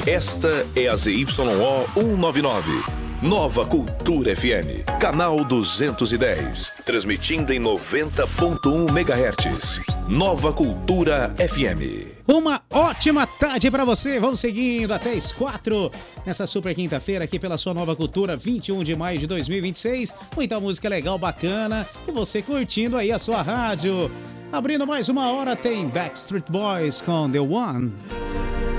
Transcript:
Esta é a ZYO 199. Nova Cultura FM, canal 210, transmitindo em 90.1 MHz. Nova Cultura FM. Uma ótima tarde para você. Vamos seguindo até as 4 nessa super quinta-feira aqui pela sua Nova Cultura, 21 de maio de 2026. Muita música legal, bacana e você curtindo aí a sua rádio. Abrindo mais uma hora tem Backstreet Boys com The One.